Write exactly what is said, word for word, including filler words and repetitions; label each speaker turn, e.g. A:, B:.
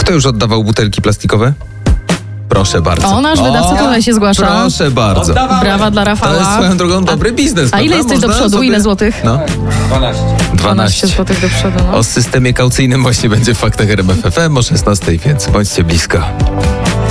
A: Kto już oddawał butelki plastikowe? Proszę bardzo.
B: O, nasz wydawca tutaj się zgłasza.
A: Proszę bardzo.
C: Oddawałem.
B: Brawa dla
A: To
B: Rafała.
A: jest swoją drogą dobry biznes.
B: A ile
A: prawda?
B: jesteś do
A: Można
B: przodu?
A: sobie-
B: Ile złotych?
A: No,
C: dwanaście.
A: dwanaście.
B: złotych do przodu, no.
A: O systemie kaucyjnym właśnie będzie w Faktach R M F F M o szesnastej, więc bądźcie blisko.